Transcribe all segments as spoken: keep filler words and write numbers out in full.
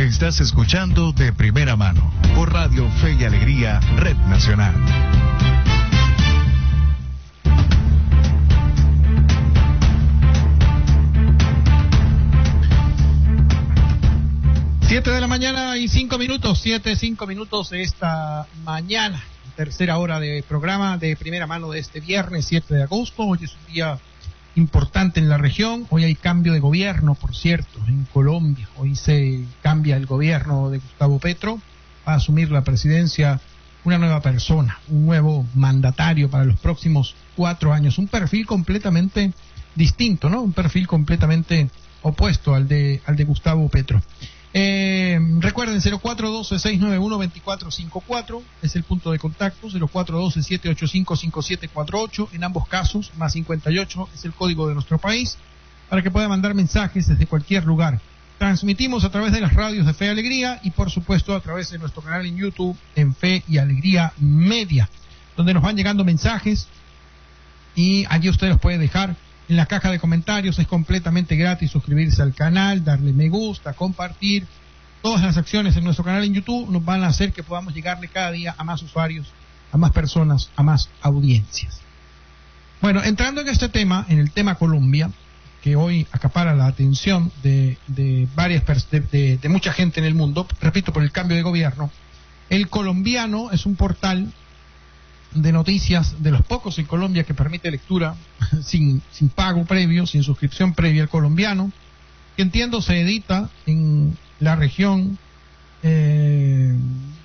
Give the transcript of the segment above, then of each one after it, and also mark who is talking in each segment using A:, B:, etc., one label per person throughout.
A: Estás escuchando De Primera Mano por Radio Fe y Alegría, Red Nacional.
B: Siete de la mañana y cinco minutos, siete, cinco minutos de esta mañana, tercera hora de programa De Primera Mano de este viernes siete de agosto. Hoy es un día importante en la región. Hoy hay cambio de gobierno, por cierto, en Colombia. Hoy se cambia el gobierno de Gustavo Petro. Va a asumir la presidencia una nueva persona, un nuevo mandatario para los próximos cuatro años. Un perfil completamente distinto, ¿no? Un perfil completamente opuesto al de, al de Gustavo Petro. Eh, recuerden, cero cuatro uno dos, seis nueve uno, dos cuatro cinco cuatro es el punto de contacto, cero cuatro uno dos, siete ocho cinco, cinco siete cuatro ocho, en ambos casos, más cincuenta y ocho es el código de nuestro país, para que pueda mandar mensajes desde cualquier lugar. Transmitimos a través de las radios de Fe y Alegría y por supuesto a través de nuestro canal en YouTube en Fe y Alegría Media, donde nos van llegando mensajes y allí usted los puede dejar en la caja de comentarios. Es completamente gratis suscribirse al canal, darle me gusta, compartir. Todas las acciones en nuestro canal en YouTube nos van a hacer que podamos llegarle cada día a más usuarios, a más personas, a más audiencias. Bueno, entrando en este tema, en el tema Colombia, que hoy acapara la atención de, de varias de, de, de mucha gente en el mundo, repito, por el cambio de gobierno. El Colombiano es un portal de noticias de los pocos en Colombia que permite lectura sin, sin pago previo, sin suscripción previa. El Colombiano, que entiendo se edita en la región eh,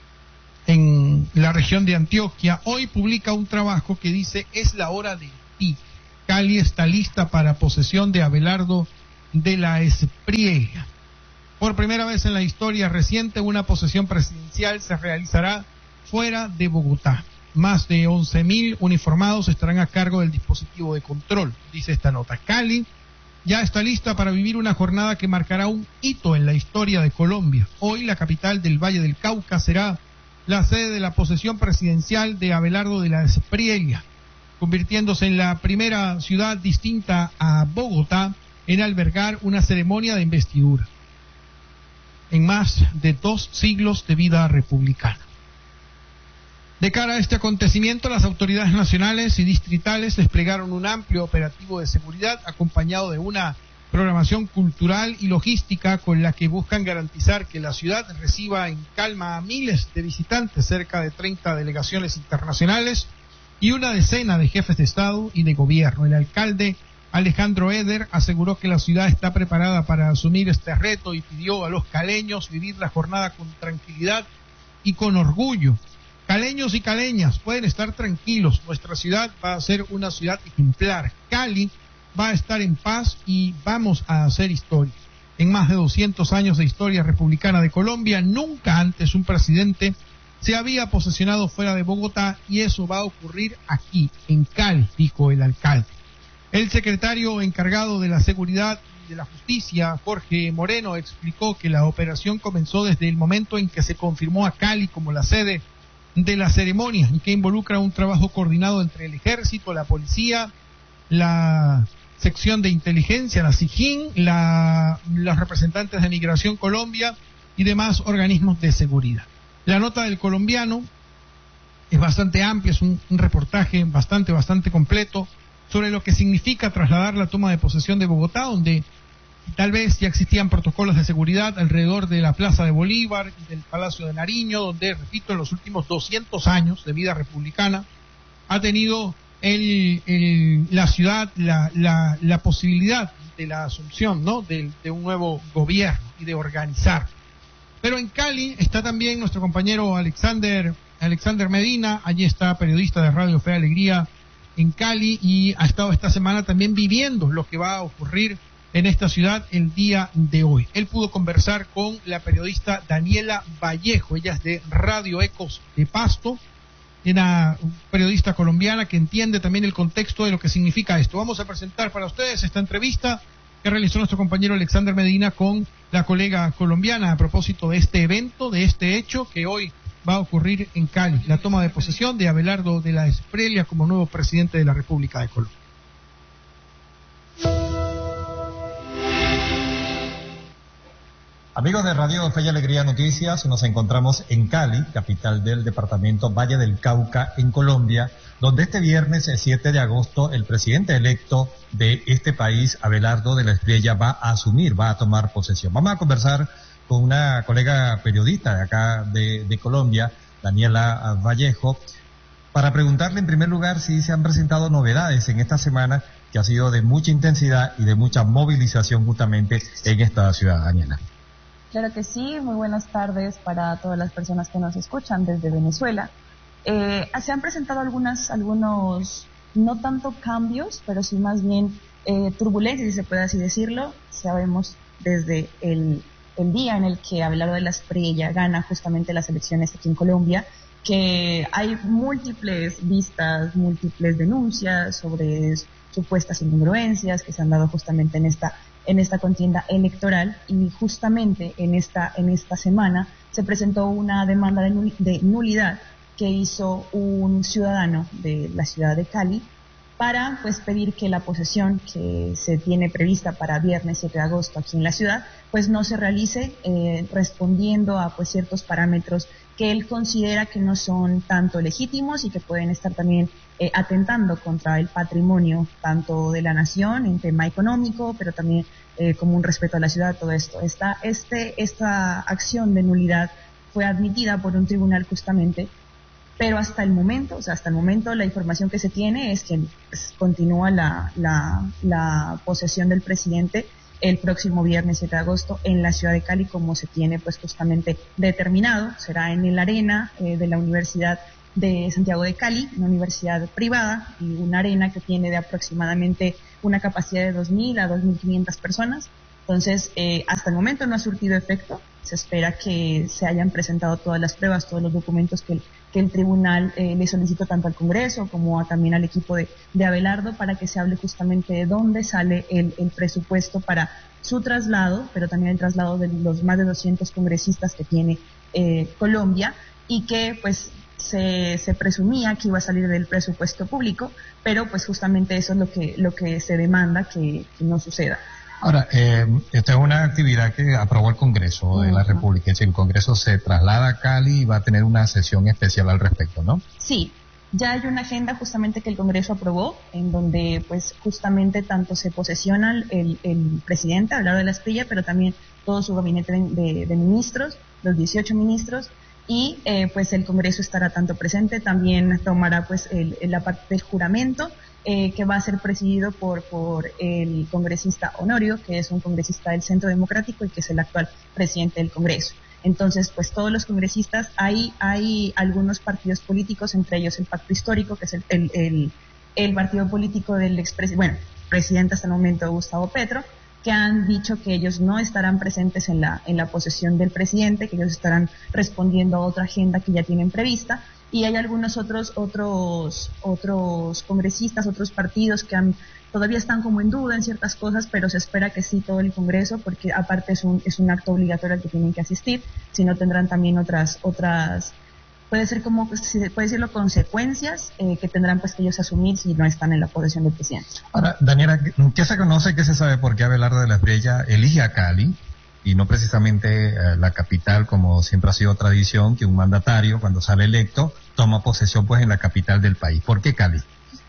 B: en la región de Antioquia, hoy publica un trabajo que dice: es la hora de ti. Cali está lista para posesión de Abelardo de la Espriella. Por primera vez en la historia reciente, una posesión presidencial se realizará fuera de Bogotá. Más de once mil uniformados estarán a cargo del dispositivo de control, dice esta nota. Cali ya está lista para vivir una jornada que marcará un hito en la historia de Colombia. Hoy la capital del Valle del Cauca será la sede de la posesión presidencial de Abelardo de la Espriella, convirtiéndose en la primera ciudad distinta a Bogotá en albergar una ceremonia de investidura en más de dos siglos de vida republicana. De cara a este acontecimiento, las autoridades nacionales y distritales desplegaron un amplio operativo de seguridad acompañado de una programación cultural y logística con la que buscan garantizar que la ciudad reciba en calma a miles de visitantes, cerca de treinta delegaciones internacionales y una decena de jefes de Estado y de gobierno. El alcalde Alejandro Eder aseguró que la ciudad está preparada para asumir este reto y pidió a los caleños vivir la jornada con tranquilidad y con orgullo. Caleños y caleñas pueden estar tranquilos, nuestra ciudad va a ser una ciudad ejemplar. Cali va a estar en paz y vamos a hacer historia. En más de doscientos años de historia republicana de Colombia, nunca antes un presidente se había posesionado fuera de Bogotá y eso va a ocurrir aquí, en Cali, dijo el alcalde. El secretario encargado de la seguridad y de la justicia, Jorge Moreno, explicó que la operación comenzó desde el momento en que se confirmó a Cali como la sede de la ceremonia y que involucra un trabajo coordinado entre el ejército, la policía, la sección de inteligencia, la SIJIN, la, los representantes de Migración Colombia y demás organismos de seguridad. La nota del Colombiano es bastante amplia, es un, un reportaje bastante, bastante completo sobre lo que significa trasladar la toma de posesión de Bogotá, donde tal vez ya existían protocolos de seguridad alrededor de la Plaza de Bolívar y del Palacio de Nariño, donde, repito, en los últimos doscientos años de vida republicana ha tenido el, el, la ciudad la, la, la posibilidad de la asunción, ¿no?, de, de un nuevo gobierno y de organizar. Pero en Cali está también nuestro compañero Alexander, Alexander Medina. Allí está, periodista de Radio Fe y Alegría en Cali, y ha estado esta semana también viviendo lo que va a ocurrir en esta ciudad el día de hoy. Él pudo conversar con la periodista Daniela Vallejo, ella es de Radio Ecos de Pasto, una periodista colombiana que entiende también el contexto de lo que significa esto. Vamos a presentar para ustedes esta entrevista que realizó nuestro compañero Alexander Medina con la colega colombiana a propósito de este evento, de este hecho que hoy va a ocurrir en Cali, la toma de posesión de Abelardo de la Espriella como nuevo presidente de la República de Colombia.
C: Amigos de Radio Fe y Alegría Noticias, nos encontramos en Cali, capital del departamento Valle del Cauca, en Colombia, donde este viernes, el siete de agosto, el presidente electo de este país, Abelardo de la Espriella, va a asumir, va a tomar posesión. Vamos a conversar con una colega periodista de acá de, de Colombia, Daniela Vallejo, para preguntarle en primer lugar si se han presentado novedades en esta semana que ha sido de mucha intensidad y de mucha movilización justamente en esta ciudad, Daniela.
D: Claro que sí, muy buenas tardes para todas las personas que nos escuchan desde Venezuela. Eh, se han presentado algunas, algunos, no tanto cambios, pero sí más bien eh, turbulencias, si se puede así decirlo. Sabemos desde el, el día en el que Abelardo de la Espriella gana justamente las elecciones aquí en Colombia, que hay múltiples vistas, múltiples denuncias sobre supuestas incongruencias que se han dado justamente en esta en esta contienda electoral, y justamente en esta en esta semana se presentó una demanda de, nul, de nulidad que hizo un ciudadano de la ciudad de Cali para pues pedir que la posesión que se tiene prevista para viernes siete de agosto aquí en la ciudad pues no se realice, eh, respondiendo a pues ciertos parámetros que él considera que no son tanto legítimos y que pueden estar también eh, atentando contra el patrimonio tanto de la nación en tema económico, pero también eh, como un respeto a la ciudad, todo esto. Esta, este, esta acción de nulidad fue admitida por un tribunal justamente, pero hasta el momento, o sea, hasta el momento la información que se tiene es que pues, continúa la, la, la posesión del presidente el próximo viernes siete de agosto en la ciudad de Cali, como se tiene pues justamente determinado. Será en el arena eh, de la Universidad de Santiago de Cali, una universidad privada, y una arena que tiene de aproximadamente una capacidad de dos mil a dos mil quinientas personas. Entonces, eh, hasta el momento no ha surtido efecto. Se espera que se hayan presentado todas las pruebas, todos los documentos que el, que el tribunal eh, le solicitó tanto al Congreso como a, también al equipo de, de Abelardo, para que se hable justamente de dónde sale el, el presupuesto para su traslado, pero también el traslado de los más de doscientos congresistas que tiene eh, Colombia, y que pues se, se presumía que iba a salir del presupuesto público, pero pues justamente eso es lo que, lo que se demanda que, que no suceda.
C: Ahora, eh, esta es una actividad que aprobó el Congreso uh-huh. de la República, es decir, el Congreso se traslada a Cali y va a tener una sesión especial al respecto, ¿no?
D: Sí, ya hay una agenda justamente que el Congreso aprobó, en donde pues justamente tanto se posesiona el, el presidente, Abelardo de la Espriella, pero también todo su gabinete de, de, de ministros, los dieciocho ministros, y eh, pues el Congreso estará tanto presente, también tomará pues el, el, la parte del juramento, Eh, que va a ser presidido por, por el congresista Honorio, que es un congresista del Centro Democrático y que es el actual presidente del Congreso. Entonces, pues todos los congresistas, hay, hay algunos partidos políticos, entre ellos el Pacto Histórico, que es el, el, el, el partido político del expresidente, bueno, presidente hasta el momento Gustavo Petro, que han dicho que ellos no estarán presentes en la, en la posesión del presidente, que ellos estarán respondiendo a otra agenda que ya tienen prevista. Y hay algunos otros otros otros congresistas, otros partidos que han, todavía están como en duda en ciertas cosas, pero se espera que sí todo el Congreso, porque aparte es un es un acto obligatorio al que tienen que asistir, si no tendrán también otras otras puede ser como puede decirlo consecuencias eh, que tendrán pues que ellos asumir si no están en la posesión del presidente.
C: Ahora, Daniela, ¿qué se conoce, qué se sabe por qué Abelardo de la Espriella elige a Cali y no precisamente eh, la capital, como siempre ha sido tradición, que un mandatario cuando sale electo toma posesión pues en la capital del país? ¿Por qué Cali?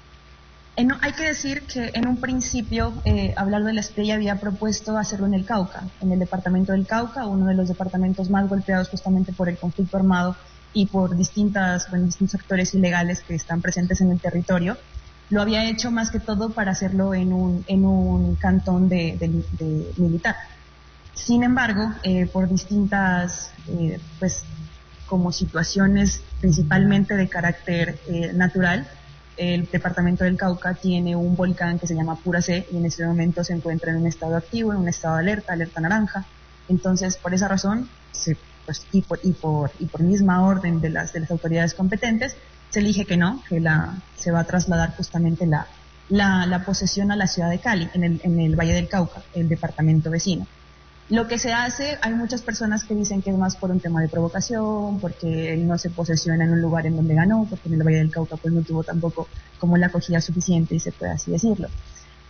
D: Eh, no, hay que decir que en un principio eh, Abelardo de la Espriella había propuesto hacerlo en el Cauca, en el departamento del Cauca, uno de los departamentos más golpeados justamente por el conflicto armado y por distintas, bueno, distintos actores ilegales que están presentes en el territorio. Lo había hecho más que todo para hacerlo en un, en un cantón de, de, de militar. Sin embargo, eh, por distintas, eh, pues, como situaciones principalmente de carácter eh, natural, el departamento del Cauca tiene un volcán que se llama Puracé y en ese momento se encuentra en un estado activo, en un estado de alerta, alerta naranja. Entonces, por esa razón, se, pues, y, por, y, por, y por misma orden de las, de las autoridades competentes, se elige que no, que la, se va a trasladar justamente la, la, la posesión a la ciudad de Cali, en el, en el Valle del Cauca, el departamento vecino. Lo que se hace, hay muchas personas que dicen que es más por un tema de provocación, porque él no se posesiona en un lugar en donde ganó, porque en el Valle del Cauca pues no tuvo tampoco como la acogida suficiente, y se puede así decirlo.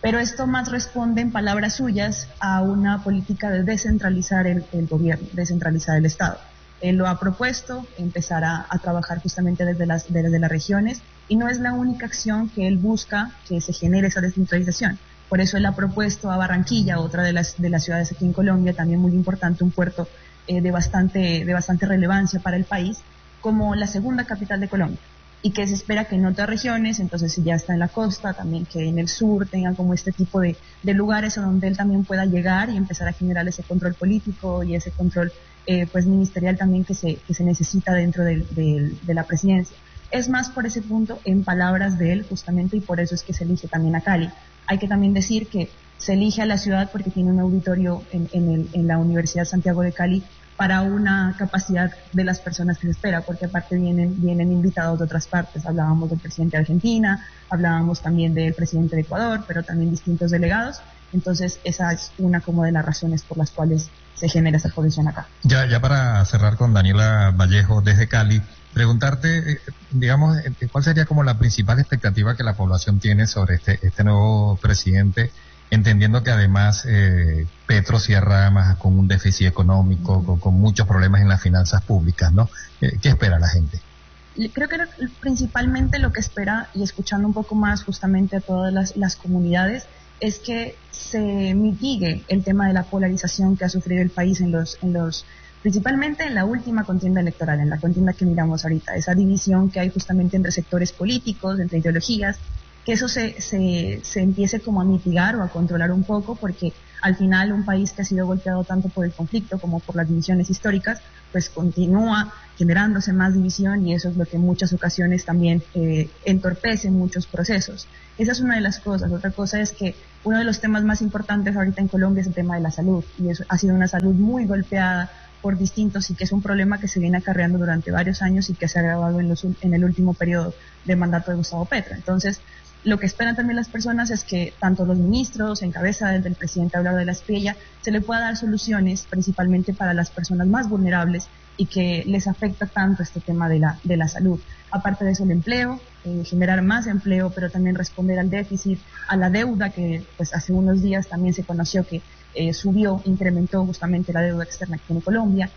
D: Pero esto más responde, en palabras suyas, a una política de descentralizar el, el gobierno, descentralizar el Estado. Él lo ha propuesto, empezar a, a trabajar justamente desde las, desde las regiones, y no es la única acción que él busca que se genere esa descentralización. Por eso él ha propuesto a Barranquilla, otra de las, de las ciudades aquí en Colombia, también muy importante, un puerto eh, de, bastante, de bastante relevancia para el país, como la segunda capital de Colombia, y que se espera que en otras regiones, entonces si ya está en la costa, también que en el sur tengan como este tipo de, de lugares a donde él también pueda llegar y empezar a generar ese control político y ese control eh, pues ministerial también que se, que se necesita dentro de, de, de la presidencia. Es más por ese punto, en palabras de él justamente, y por eso es que se elige también a Cali. Hay que también decir que se elige a la ciudad porque tiene un auditorio en, en, el, en la Universidad Santiago de Cali para una capacidad de las personas que se espera, porque aparte vienen, vienen invitados de otras partes. Hablábamos del presidente de Argentina, hablábamos también del presidente de Ecuador, pero también distintos delegados. Entonces esa es una como de las razones por las cuales se genera esa posición acá.
C: Ya, ya para cerrar con Daniela Vallejo desde Cali, preguntarte, digamos, ¿cuál sería como la principal expectativa que la población tiene sobre este, este nuevo presidente, entendiendo que además eh, Petro cierra más con un déficit económico, con, con muchos problemas en las finanzas públicas, ¿no? ¿Qué, qué espera la gente?
D: Creo que principalmente lo que espera, y escuchando un poco más justamente a todas las, las comunidades, es que se mitigue el tema de la polarización que ha sufrido el país en los, en los principalmente en la última contienda electoral, en la contienda que miramos ahorita, esa división que hay justamente entre sectores políticos, entre ideologías, que eso se, se, se empiece como a mitigar o a controlar un poco, porque al final un país que ha sido golpeado tanto por el conflicto como por las divisiones históricas, pues continúa generándose más división, y eso es lo que en muchas ocasiones también eh, entorpece muchos procesos. Esa es una de las cosas. Otra cosa es que uno de los temas más importantes ahorita en Colombia es el tema de la salud, y eso ha sido una salud muy golpeada por distintos, y que es un problema que se viene acarreando durante varios años y que se ha agravado en, los, en el último periodo de mandato de Gustavo Petro. Entonces, lo que esperan también las personas es que tanto los ministros, en cabeza del presidente Abelardo de la Espriella, se le pueda dar soluciones principalmente para las personas más vulnerables y que les afecta tanto este tema de la, de la salud. Aparte de eso, el empleo, eh, generar más empleo, pero también responder al déficit, a la deuda, que pues hace unos días también se conoció que eh, subió, incrementó justamente la deuda externa aquí en Colombia.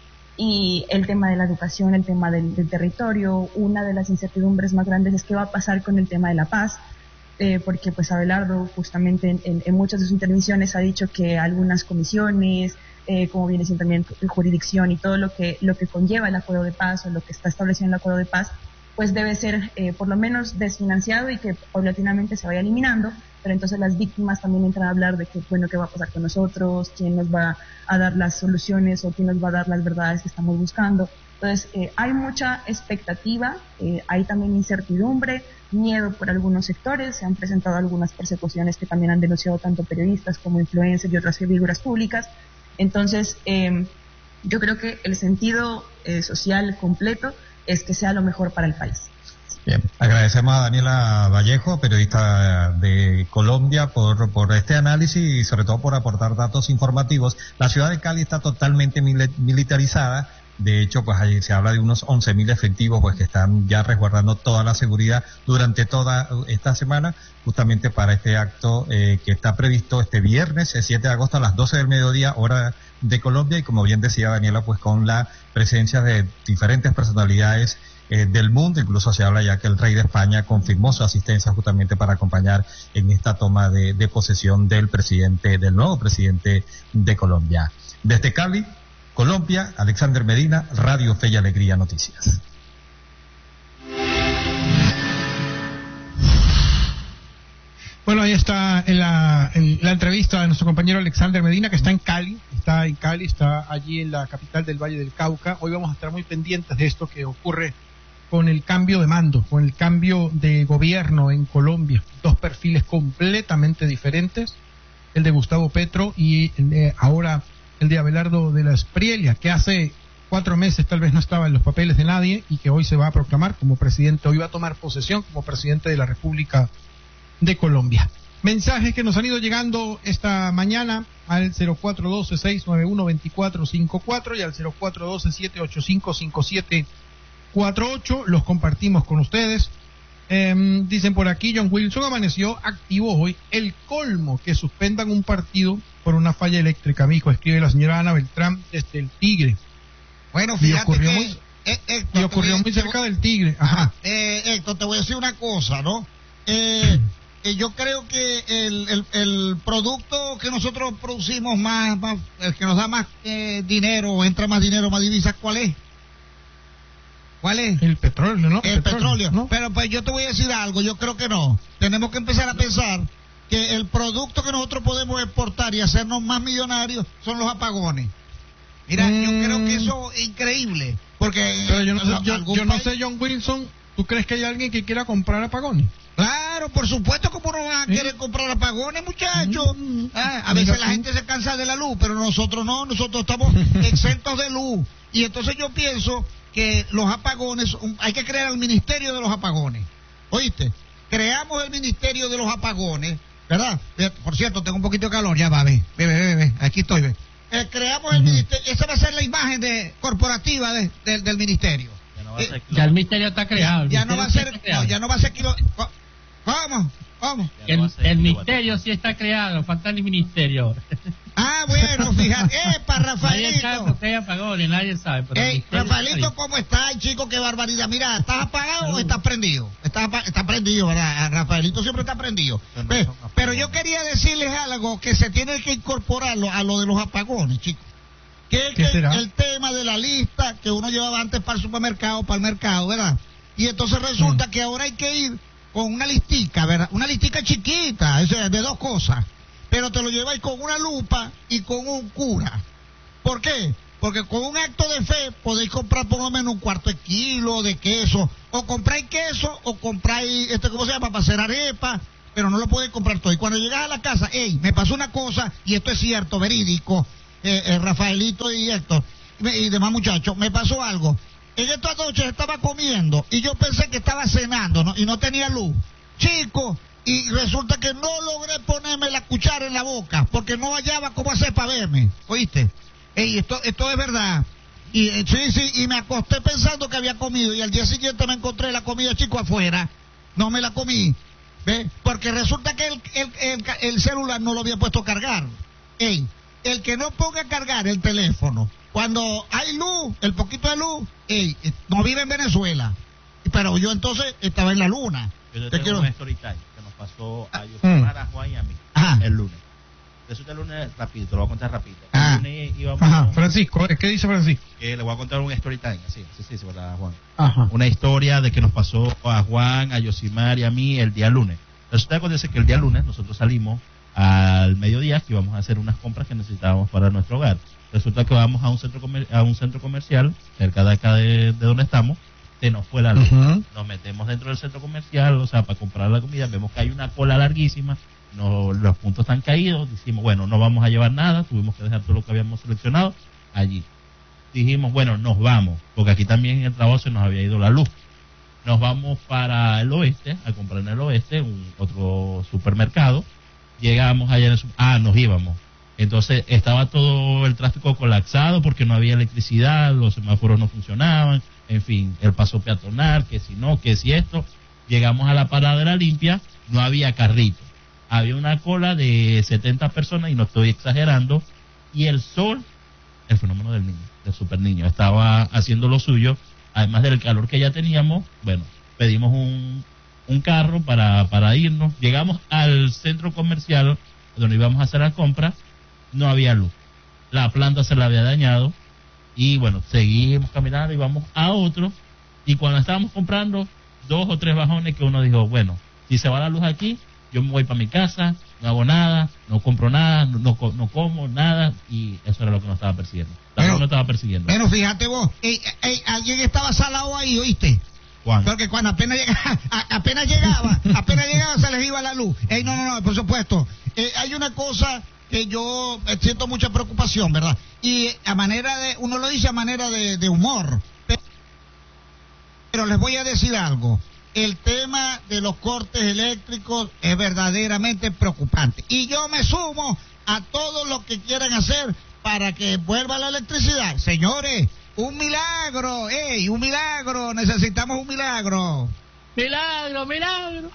D: Y el tema de la educación, el tema del, del territorio. Una de las incertidumbres más grandes es qué va a pasar con el tema de la paz. Eh, porque pues Abelardo justamente en, en, en muchas de sus intervenciones ha dicho que algunas comisiones, eh, como viene siendo también jurisdicción y todo lo que lo que conlleva el acuerdo de paz o lo que está establecido en el acuerdo de paz, pues debe ser eh, por lo menos desfinanciado y que paulatinamente se vaya eliminando. Pero entonces las víctimas también entran a hablar de que, bueno, qué va a pasar con nosotros, quién nos va a dar las soluciones o quién nos va a dar las verdades que estamos buscando. Entonces, eh, hay mucha expectativa, eh, hay también incertidumbre, miedo por algunos sectores, se han presentado algunas persecuciones que también han denunciado tanto periodistas como influencers y otras figuras públicas. Entonces, eh, yo creo que el sentido eh, social completo es que sea lo mejor para el país.
C: Bien, agradecemos a Daniela Vallejo, periodista de Colombia, por, por este análisis y sobre todo por aportar datos informativos. La ciudad de Cali está totalmente mil, militarizada. De hecho, pues ahí se habla de unos once mil efectivos pues que están ya resguardando toda la seguridad durante toda esta semana, justamente para este acto eh, que está previsto este viernes, el siete de agosto a las doce del mediodía, hora de Colombia, y como bien decía Daniela, pues con la presencia de diferentes personalidades eh, del mundo. Incluso se habla ya que el rey de España confirmó su asistencia justamente para acompañar en esta toma de, de posesión del presidente, del nuevo presidente de Colombia. Desde Cali, Colombia, Alexander Medina, Radio Fe y Alegría Noticias.
B: Bueno, ahí está en la, en la entrevista de nuestro compañero Alexander Medina, que está en Cali, está en Cali, está allí en la capital del Valle del Cauca. Hoy vamos a estar muy pendientes de esto que ocurre con el cambio de mando, con el cambio de gobierno en Colombia. Dos perfiles completamente diferentes, el de Gustavo Petro y eh, ahora el de Abelardo de la Espriella, que hace cuatro meses tal vez no estaba en los papeles de nadie y que hoy se va a proclamar como presidente, hoy va a tomar posesión como presidente de la República de Colombia. Mensajes que nos han ido llegando esta mañana al cero cuatro uno dos, seis nueve uno, dos cuatro cinco cuatro y al cero cuatro uno dos, siete ocho cinco, cinco siete cuatro ocho. Los compartimos con ustedes. Eh, dicen por aquí, John Wilson amaneció activo hoy. El colmo que suspendan un partido por una falla eléctrica, amigo, escribe la señora Ana Beltrán desde el Tigre.
E: Bueno, fíjate
B: y ocurrió
E: que...
B: Muy,
E: eh, Héctor,
B: y ocurrió muy cerca del Tigre.
E: Ajá. Eh, Héctor, te voy a decir una cosa, ¿no? Eh, eh, yo creo que el, el, el producto que nosotros producimos más, más el que nos da más eh, dinero, entra más dinero, más divisas, ¿cuál es? ¿Cuál es?
B: El petróleo, ¿no?
E: El petróleo, petróleo. ¿no? Pero pues yo te voy a decir algo, yo creo que no. Tenemos que empezar a pensar que el producto que nosotros podemos exportar y hacernos más millonarios son los apagones. Mira, mm. yo creo que eso es increíble, porque...
B: Pero yo no, sé, yo, yo no sé, John Wilson, ¿tú crees que hay alguien que quiera comprar apagones?
E: Claro, por supuesto, ¿cómo no van a ¿Sí? querer comprar apagones, muchachos? Mm. Ah, a veces la gente se cansa de la luz, pero nosotros no, nosotros estamos exentos de luz. Y entonces yo pienso que los apagones, hay que crear el ministerio de los apagones. ¿Oíste? Creamos el ministerio de los apagones, ¿verdad? Por cierto, tengo un poquito de calor, ya va, ve, ve, ve, ve, aquí estoy, ve. Eh, creamos el uh-huh. ministerio, esa va a ser la imagen de corporativa de, de, del ministerio.
F: Ya, no va a ser, eh, ya el ministerio está creado.
E: Ya, ya no va a ser, no, ya no va a ser kilo, ¿cómo? ¿Cómo?
F: El, no el ministerio sí está creado, falta el ministerio.
E: Ah, bueno, fíjate, epa, Rafaelito.
F: Nadie sabe por qué hay apagones, nadie sabe. Pero
E: Ey, Rafaelito, ¿cómo estás, chico? Qué barbaridad. Mira, ¿estás apagado o estás prendido? Estás está prendido, ¿verdad? Rafaelito siempre está prendido. Pero, pero yo quería decirles algo que se tiene que incorporarlo a lo de los apagones, chicos. Que es que el tema de la lista que uno llevaba antes para el supermercado, para el mercado, ¿verdad? Y entonces resulta mm. que ahora hay que ir con una listica, ¿verdad? Una listica chiquita, o sea, de dos cosas. Pero te lo lleváis con una lupa y con un cura. ¿Por qué? Porque con un acto de fe podéis comprar por lo menos un cuarto de kilo de queso. O compráis queso o compráis, este, ¿cómo se llama? Para hacer arepa. Pero no lo podéis comprar todo. Y cuando llegas a la casa, hey, me pasó una cosa, y esto es cierto, verídico, eh, eh, Rafaelito y Héctor, y, y demás muchachos, me pasó algo. En esta noche estaba comiendo y yo pensé que estaba cenando, ¿no? Y no tenía luz. Chico, y resulta que no logré ponerme la cuchara en la boca porque no hallaba cómo hacer para verme. ¿Oíste? Ey, esto, esto es verdad. Y sí, sí, y me acosté pensando que había comido y al día siguiente me encontré la comida, chico, afuera. No me la comí. ¿Ves? Porque resulta que el, el, el, el celular no lo había puesto a cargar. Ey, el que no ponga a cargar el teléfono cuando hay luz, el poquito de luz, ey, no vive en Venezuela. Pero yo entonces estaba en la luna.
F: Yo te, te tengo quiero... un story time que nos pasó a Yosemar, a Juan y a mí Ajá. el lunes. Resulta el lunes rápido, te lo voy a contar rápido. El
B: Ajá.
F: lunes íbamos...
B: Ajá. Francisco, ¿qué dice Francisco?
F: Que le voy a contar un story time, así, sí, sí, sí, ¿verdad, Juan?
B: Ajá.
F: Una historia de que nos pasó a Juan, a Yosimar y a mí el día lunes. Resulta que el día lunes nosotros salimos al mediodía que íbamos a hacer unas compras que necesitábamos para nuestro hogar. Resulta que vamos a un centro comer- a un centro comercial cerca de acá de, de donde estamos. Se nos fue la luz. Uh-huh. Nos metemos dentro del centro comercial, o sea, para comprar la comida, vemos que hay una cola larguísima, no, los puntos están caídos, decimos, bueno, no vamos a llevar nada, tuvimos que dejar todo lo que habíamos seleccionado allí. Dijimos, bueno, nos vamos, porque aquí también en el trabajo se nos había ido la luz. Nos vamos para el oeste, a comprar en el oeste, un otro supermercado. Llegamos allá en el super... Ah, nos íbamos. Entonces estaba todo el tráfico colapsado porque no había electricidad, los semáforos no funcionaban, en fin, el paso peatonal, que si no, que si esto. Llegamos a la parada de la limpia, no había carrito. Había una cola de setenta personas, y no estoy exagerando, y el sol, el fenómeno del niño, del super niño, estaba haciendo lo suyo. Además del calor que ya teníamos, bueno, pedimos un, un carro para, para irnos. Llegamos al centro comercial donde íbamos a hacer la compra, no había luz. La planta se la había dañado y bueno, seguimos caminando y vamos a otro. Y cuando estábamos comprando dos o tres bajones, que uno dijo, bueno, si se va la luz aquí, yo me voy para mi casa, no hago nada, no compro nada, no, no, no como nada, y eso era lo que nos estaba persiguiendo. La luz nos estaba persiguiendo.
E: Pero fíjate vos, ey, ey, alguien estaba salado ahí, ¿oíste?
F: Juan.
E: Porque cuando apenas llegaba, apenas llegaba, apenas llegaba se les iba la luz. Ey, no, no, no, por supuesto. Eh, hay una cosa que yo eh, siento mucha preocupación, ¿verdad? Y a manera de, uno lo dice a manera de, de humor. Pero, pero les voy a decir algo. El tema de los cortes eléctricos es verdaderamente preocupante. Y yo me sumo a todos los que quieran hacer para que vuelva la electricidad. Señores, un milagro, ey, un milagro, necesitamos un milagro.
G: Milagro, milagro.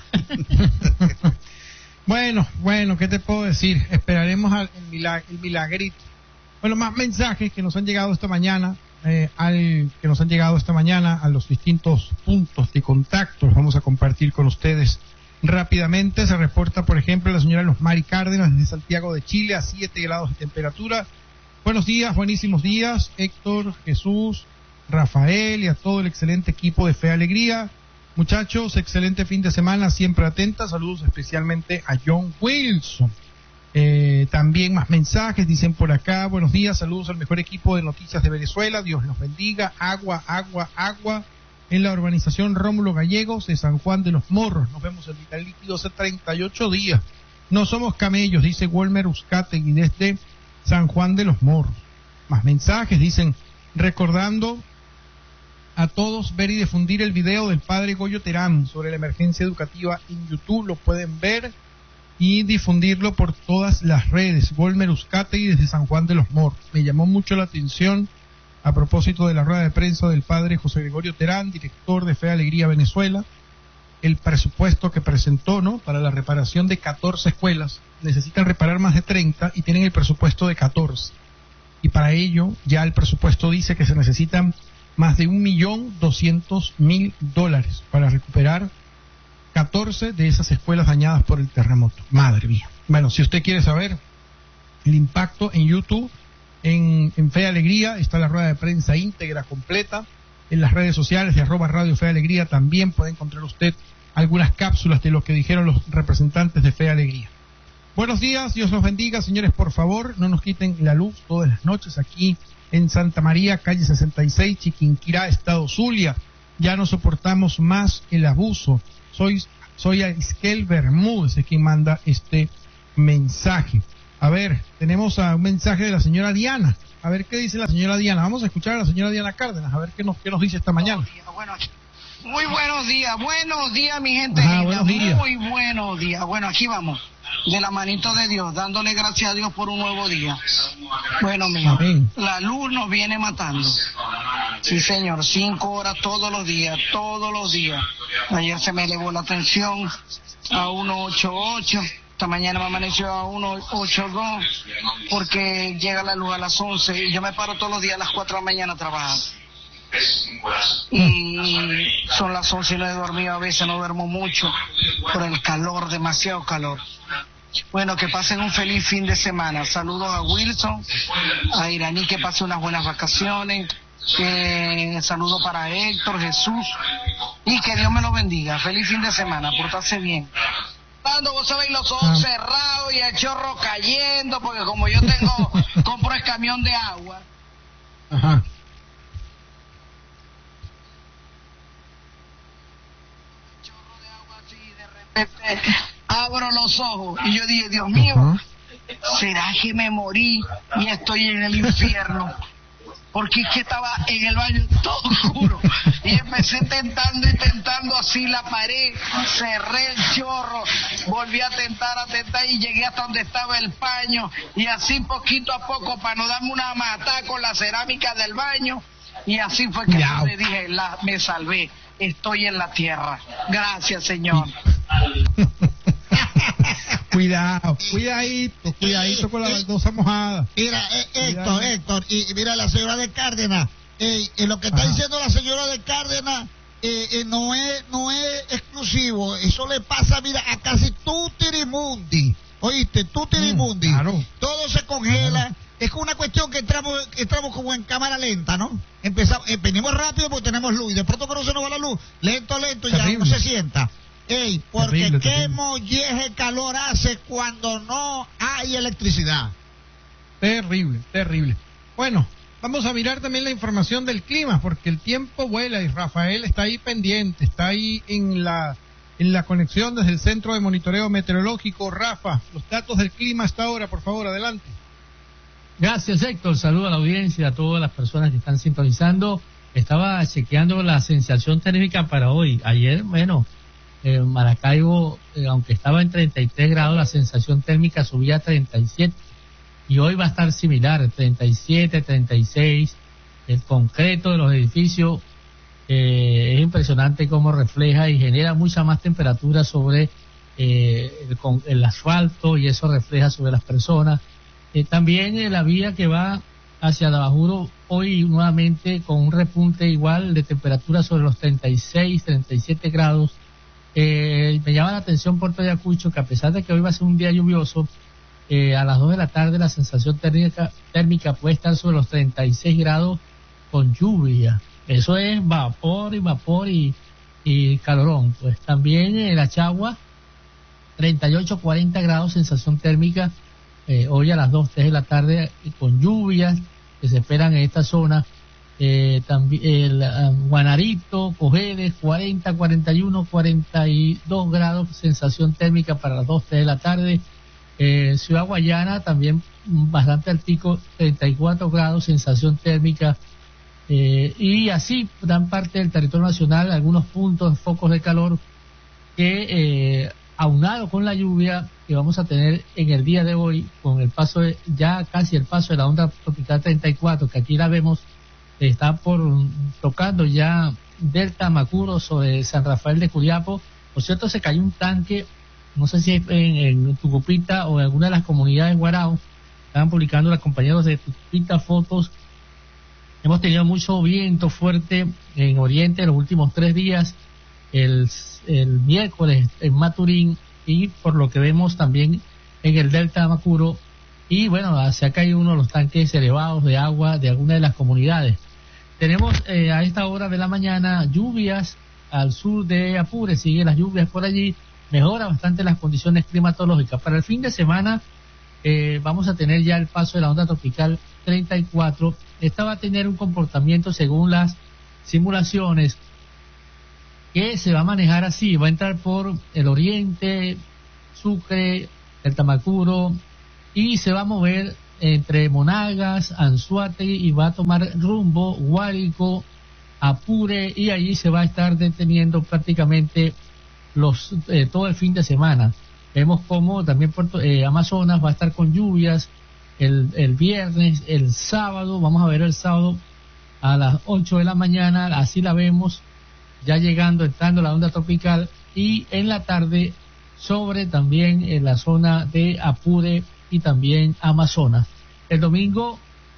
B: Bueno, bueno, ¿qué te puedo decir? Esperaremos al el, milag, el milagrito. Bueno, más mensajes que nos han llegado esta mañana, eh, al que nos han llegado esta mañana a los distintos puntos de contacto. Los vamos a compartir con ustedes rápidamente. Se reporta, por ejemplo, la señora Los Mari Cárdenas desde Santiago de Chile a siete grados de temperatura. Buenos días, buenísimos días, Héctor, Jesús, Rafael y a todo el excelente equipo de Fe Alegría. Muchachos, excelente fin de semana, siempre atentas. Saludos especialmente a John Wilson. Eh, también más mensajes, dicen por acá, buenos días, saludos al mejor equipo de noticias de Venezuela, Dios los bendiga, agua, agua, agua, en la urbanización Rómulo Gallegos de San Juan de los Morros. Nos vemos en Vital Líquido hace treinta y ocho días. No somos camellos, dice Walmer Uzcategui desde San Juan de los Morros. Más mensajes, dicen, recordando a todos ver y difundir el video del padre Goyo Terán sobre la emergencia educativa en YouTube. Lo pueden ver y difundirlo por todas las redes. Walmer Uzcategui desde San Juan de los Morros. Me llamó mucho la atención a propósito de la rueda de prensa del padre José Gregorio Terán, director de Fe Alegría Venezuela, el presupuesto que presentó, ¿no?, para la reparación de catorce escuelas. Necesitan reparar más de treinta y tienen el presupuesto de catorce. Y para ello ya el presupuesto dice que se necesitan más de un millón doscientos mil dólares para recuperar catorce de esas escuelas dañadas por el terremoto. Madre mía. Bueno, si usted quiere saber el impacto en YouTube, en, en Fe Alegría está la rueda de prensa íntegra, completa. En las redes sociales de arroba Radio Fe Alegría también puede encontrar usted algunas cápsulas de lo que dijeron los representantes de Fe Alegría. Buenos días, Dios los bendiga, señores, por favor, no nos quiten la luz todas las noches aquí en Santa María, calle sesenta y seis, Chiquinquirá, Estado Zulia. Ya no soportamos más el abuso. Soy, soy Isquel Bermúdez, es quien manda este mensaje. A ver, tenemos a un mensaje de la señora Diana. A ver qué dice la señora Diana. Vamos a escuchar a la señora Diana Cárdenas, a ver qué nos, qué nos dice esta mañana.
H: Bueno, muy buenos días, buenos días, mi gente.
B: Ajá, buenos días.
H: Muy buenos días. Bueno, aquí vamos, de la manito de Dios, dándole gracias a Dios por un nuevo día. Bueno, mijo,
B: Amén.
H: La luz nos viene matando. Sí, señor, cinco horas todos los días, todos los días. Ayer se me elevó la tensión a ciento ochenta y ocho. Esta mañana me amaneció a ciento ochenta y dos porque llega la luz a las once y yo me paro todos los días a las cuatro de la mañana a trabajar. Y son las once y no he dormido, a veces no duermo mucho por el calor, demasiado calor. Bueno, que pasen un feliz fin de semana. Saludos a Wilson, a Iraní, que pase unas buenas vacaciones. Eh, saludo para Héctor, Jesús, y que Dios me lo bendiga. Feliz fin de semana, portarse bien. Cuando vos sabéis los ojos ah. cerrados y el chorro cayendo, porque como yo tengo, compro el camión de agua.
B: Ajá.
H: Chorro de agua así, de repente abro los ojos y yo dije, Dios mío, uh-huh. ¿será que me morí y estoy en el infierno? Porque es que estaba en el baño todo oscuro y empecé tentando y tentando así la pared, cerré el chorro, volví a tentar, a tentar y llegué hasta donde estaba el paño y así poquito a poco para no darme una matada con la cerámica del baño y así fue que yo le dije, la, me salvé, estoy en la tierra. Gracias, Señor.
B: Cuidado, cuidadito, cuidadito con la baldosa mojada.
E: Mira, eh, Héctor, Héctor, y mira la señora de Cárdenas, eh, eh, lo que está Ajá. diciendo la señora de Cárdenas eh, eh, no es no es exclusivo, eso le pasa, mira, a casi Tutirimundi, oíste, Tutirimundi, mm, claro. Todo se congela, claro. Es una cuestión que entramos entramos como en cámara lenta, ¿no? Empezamos, eh, venimos rápido porque tenemos luz, y de pronto cuando se nos va la luz, lento, lento, y ya uno se sienta. Ey, porque terrible, qué terrible. molleje calor hace cuando no hay electricidad.
B: Terrible, terrible. Bueno, vamos a mirar también la información del clima, porque el tiempo vuela y Rafael está ahí pendiente, está ahí en la en la conexión desde el Centro de Monitoreo Meteorológico. Rafa, los datos del clima hasta ahora, por favor, adelante.
G: Gracias, Héctor. Saludo a la audiencia, a todas las personas que están sintonizando. Estaba chequeando la sensación térmica para hoy. Ayer, bueno, en Maracaibo, eh, aunque estaba en treinta y tres grados, la sensación térmica subía a treinta y siete. Y hoy va a estar similar, treinta y siete, treinta y seis. El concreto de los edificios Eh, es impresionante cómo refleja y genera mucha más temperatura sobre eh, el, con, el asfalto, y eso refleja sobre las personas. Eh, también eh, la vía que va hacia Dabajuro hoy nuevamente con un repunte igual de temperatura sobre los treinta y seis, treinta y siete grados. Eh, me llama la atención Puerto Ayacucho, que a pesar de que hoy va a ser un día lluvioso, eh, a las dos de la tarde la sensación térmica, térmica puede estar sobre los treinta y seis grados con lluvia. Eso es vapor y vapor y, y calorón. Pues también en la Chagua, treinta y ocho, cuarenta grados, sensación térmica, eh, hoy a las dos, tres de la tarde, con lluvias que se esperan en esta zona. Eh, también el um, Guanarito, Cojedes, cuarenta, cuarenta y uno, cuarenta y dos grados, sensación térmica para las dos, tres de la tarde. Eh, Ciudad Guayana también bastante altico, treinta y cuatro grados, sensación térmica. Eh, y así gran parte del territorio nacional, algunos puntos, focos de calor que eh, aunado con la lluvia que vamos a tener en el día de hoy, con el paso de, ya casi el paso de la onda tropical treinta y cuatro, que aquí la vemos, está por tocando ya Delta Macuro sobre San Rafael de Curiapo. Por cierto, se cayó un tanque, no sé si en, en Tucupita o en alguna de las comunidades de Guarao, estaban publicando los compañeros de Tucupita fotos. Hemos tenido mucho viento fuerte en Oriente en los últimos tres días, el, el miércoles en Maturín, y por lo que vemos también en el Delta Macuro. Y bueno, se ha caído uno de los tanques elevados de agua de alguna de las comunidades. Tenemos eh, a esta hora de la mañana lluvias al sur de Apure, siguen las lluvias por allí, mejora bastante las condiciones climatológicas. Para el fin de semana eh, vamos a tener ya el paso de la onda tropical treinta y cuatro. Esta va a tener un comportamiento según las simulaciones que se va a manejar así, va a entrar por el oriente, Sucre, el Tamacuro, y se va a mover entre Monagas, Anzoátegui, y va a tomar rumbo Guárico, Apure, y allí se va a estar deteniendo prácticamente los eh, todo el fin de semana. Vemos como también Puerto, eh, Amazonas va a estar con lluvias el, el viernes, el sábado, vamos a ver el sábado a las ocho de la mañana, así la vemos, ya llegando, entrando la onda tropical, y en la tarde sobre también en la zona de Apure y también Amazonas. El domingo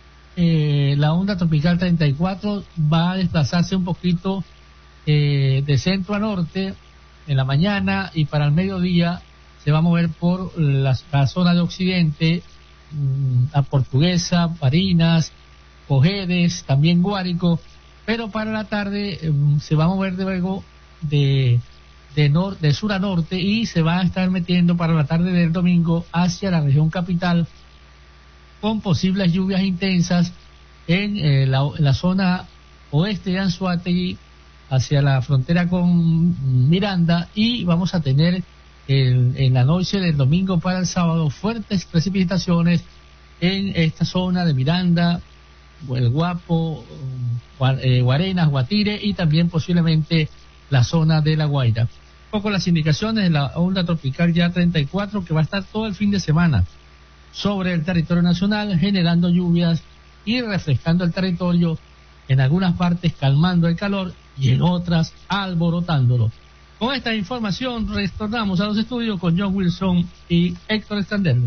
G: eh, la onda tropical treinta y cuatro va a desplazarse un poquito eh, de centro a norte en la mañana, y para el mediodía se va a mover por la, la zona de occidente, mmm, a Portuguesa, Barinas, Cojedes, también Guárico, pero para la tarde eh, se va a mover de luego de de, nor, de sur a norte, y se va a estar metiendo para la tarde del domingo hacia la región capital, con posibles lluvias intensas en, eh, la, en la zona oeste de Anzoátegui, hacia la frontera con Miranda, y vamos a tener el, en la noche del domingo para el sábado fuertes precipitaciones en esta zona de Miranda, El Guapo, eh, Guarenas, Guatire, y también posiblemente la zona de La Guaira. Un poco las indicaciones de la onda tropical ya treinta y cuatro, que va a estar todo el fin de semana sobre el territorio nacional, generando lluvias y refrescando el territorio, en algunas partes calmando el calor y en otras alborotándolo. Con esta información retornamos a los estudios con John Wilson y Héctor Escandelo.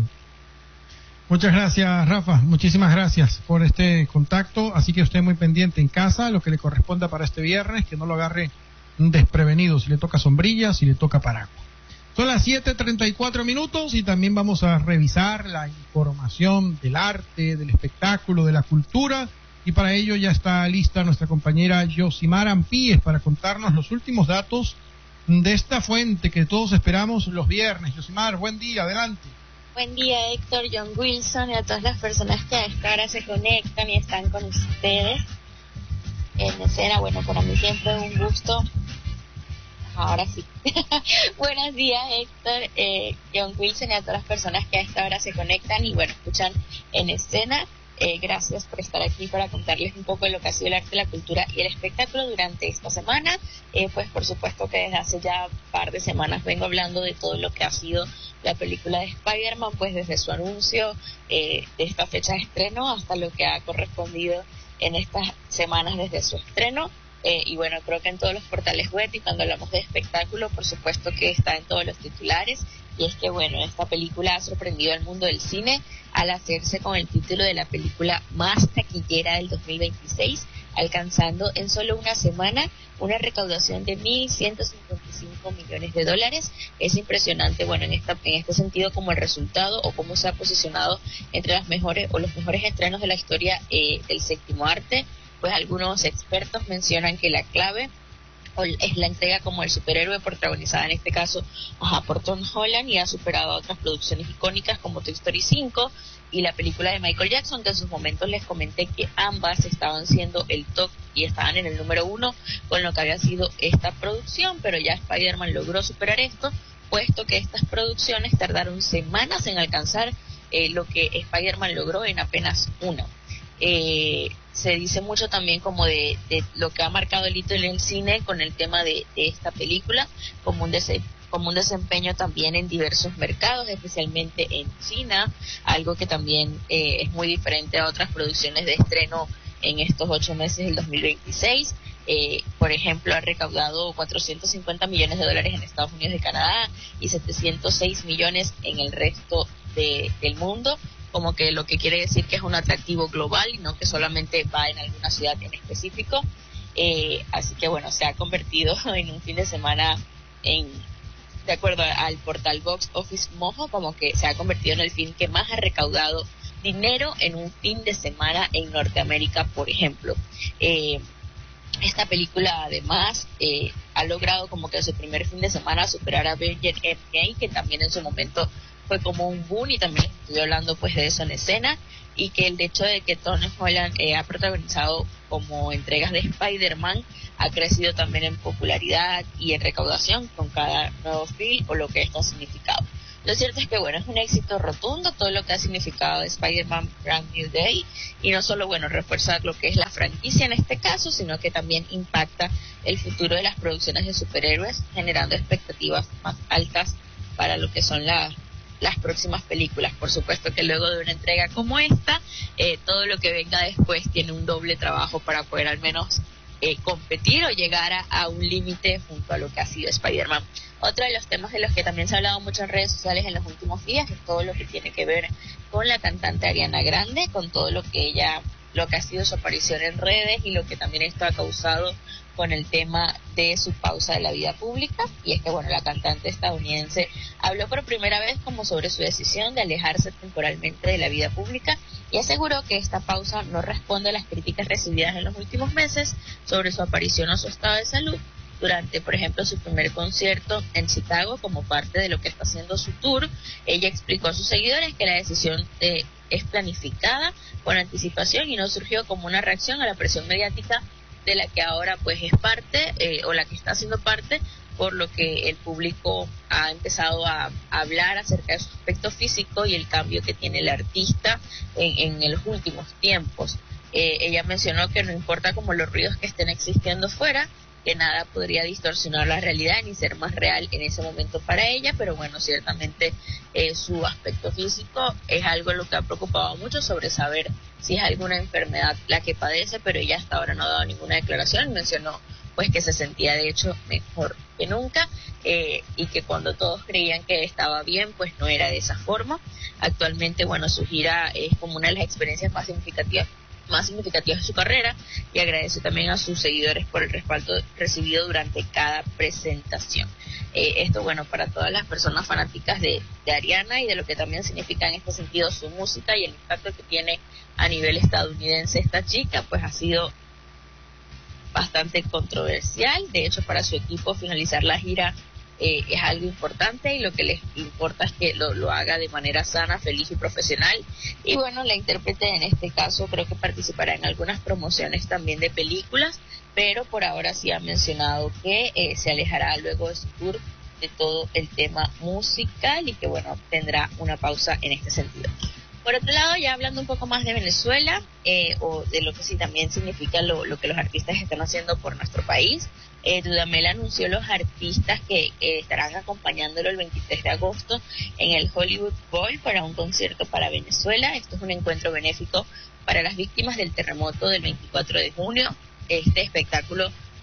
B: Muchas gracias, Rafa, muchísimas gracias por este contacto, así que usted muy pendiente en casa, lo que le corresponda para este viernes, que no lo agarre desprevenido, si le toca sombrilla, si le toca paraguas. Son las siete treinta y cuatro minutos, y también vamos a revisar la información del arte, del espectáculo, de la cultura, y para ello ya está lista nuestra compañera Yosimar Ampíes para contarnos los últimos datos de esta fuente que todos esperamos los viernes. Yosimar, buen día, adelante.
I: Buen día, Héctor, John Wilson, y a todas las personas que a esta hora se conectan y están con ustedes en escena. Bueno, para mí siempre es un gusto. Ahora sí. Buenos días, Héctor, eh, John Wilson, y a todas las personas que a esta hora se conectan y, bueno, escuchan en escena. Eh, gracias por estar aquí para contarles un poco de lo que ha sido el arte, la cultura y el espectáculo durante esta semana. Eh, pues por supuesto que desde hace ya un par de semanas vengo hablando de todo lo que ha sido la película de Spider-Man, pues desde su anuncio, eh, de esta fecha de estreno hasta lo que ha correspondido en estas semanas desde su estreno. Eh, y bueno, creo que en todos los portales web, y cuando hablamos de espectáculo, por supuesto que está en todos los titulares, y es que bueno, esta película ha sorprendido al mundo del cine al hacerse con el título de la película más taquillera del dos mil veintiséis, alcanzando en solo una semana una recaudación de mil ciento cincuenta y cinco millones de dólares. Es impresionante, bueno, en esta en este sentido, como el resultado o cómo se ha posicionado entre las mejores o los mejores estrenos de la historia eh, del séptimo arte. Pues algunos expertos mencionan que la clave es la entrega como el superhéroe, protagonizada en este caso ajá, por Tom Holland, y ha superado a otras producciones icónicas como Toy Story cinco y la película de Michael Jackson, que en sus momentos les comenté que ambas estaban siendo el top y estaban en el número uno con lo que había sido esta producción, pero ya Spider-Man logró superar esto, puesto que estas producciones tardaron semanas en alcanzar eh, lo que Spider-Man logró en apenas uno. Eh, se dice mucho también como de, de lo que ha marcado el hito en el cine con el tema de, de esta película, como un, dese, como un desempeño también en diversos mercados, especialmente en China, algo que también eh, es muy diferente a otras producciones de estreno en estos ocho meses del dos mil veintiséis. Eh, por ejemplo, ha recaudado cuatrocientos cincuenta millones de dólares en Estados Unidos y Canadá y setecientos seis millones en el resto de, del mundo, como que lo que quiere decir que es un atractivo global y no que solamente va en alguna ciudad en específico. Eh, así que bueno, se ha convertido en un fin de semana, en de acuerdo al portal Box Office Mojo, como que se ha convertido en el film que más ha recaudado dinero en un fin de semana en Norteamérica, por ejemplo. Eh, esta película además eh, ha logrado como que en su primer fin de semana superar a Avengers Endgame, que también en su momento fue como un boom, y también estoy hablando pues de eso en escena, y que el hecho de que Tom Holland eh, ha protagonizado como entregas de Spider-Man ha crecido también en popularidad y en recaudación con cada nuevo film o lo que esto ha significado. Lo cierto es que bueno, es un éxito rotundo todo lo que ha significado Spider-Man Brand New Day, y no solo bueno reforzar lo que es la franquicia en este caso, sino que también impacta el futuro de las producciones de superhéroes, generando expectativas más altas para lo que son las las próximas películas. Por supuesto que luego de una entrega como esta, eh, todo lo que venga después tiene un doble trabajo para poder al menos eh, competir o llegar a, a un límite junto a lo que ha sido Spider-Man. Otro de los temas de los que también se ha hablado mucho en redes sociales en los últimos días es todo lo que tiene que ver con la cantante Ariana Grande, con todo lo que ella, lo que ha sido su aparición en redes y lo que también esto ha causado con el tema de su pausa de la vida pública. Y es que bueno, la cantante estadounidense habló por primera vez como sobre su decisión de alejarse temporalmente de la vida pública y aseguró que esta pausa no responde a las críticas recibidas en los últimos meses sobre su aparición o su estado de salud durante, por ejemplo, su primer concierto en Chicago como parte de lo que está haciendo su tour. Ella explicó a sus seguidores que la decisión de, es planificada con anticipación y no surgió como una reacción a la presión mediática de la que ahora pues es parte eh, o la que está haciendo parte, por lo que el público ha empezado a, a hablar acerca de su aspecto físico y el cambio que tiene el artista en, en los últimos tiempos. Eh, ella mencionó que no importa como los ruidos que estén existiendo fuera, que nada podría distorsionar la realidad ni ser más real en ese momento para ella, pero bueno, ciertamente eh, su aspecto físico es algo lo que ha preocupado mucho, sobre saber si es alguna enfermedad la que padece, pero ella hasta ahora no ha dado ninguna declaración. Mencionó pues que se sentía de hecho mejor que nunca eh, y que cuando todos creían que estaba bien, pues no era de esa forma. Actualmente, bueno, su gira es como una de las experiencias más significativas más significativas de su carrera, y agradece también a sus seguidores por el respaldo recibido durante cada presentación. Eh, esto, bueno, para todas las personas fanáticas de, de Ariana y de lo que también significa en este sentido su música y el impacto que tiene a nivel estadounidense esta chica, pues ha sido bastante controversial. De hecho, para su equipo finalizar la gira Eh, es algo importante, y lo que les importa es que lo, lo haga de manera sana, feliz y profesional. Y bueno, la intérprete en este caso creo que participará en algunas promociones también de películas, pero por ahora sí ha mencionado que eh, se alejará luego de su tour de todo el tema musical y que bueno, tendrá una pausa en este sentido. Por otro lado, ya hablando un poco más de Venezuela, eh, o de lo que sí también significa lo, lo que los artistas están haciendo por nuestro país, eh, Dudamel anunció los artistas que eh, estarán acompañándolo el veintitrés de agosto en el Hollywood Bowl para un concierto para Venezuela. Esto es un encuentro benéfico para las víctimas del terremoto del veinticuatro de junio. Este espectáculo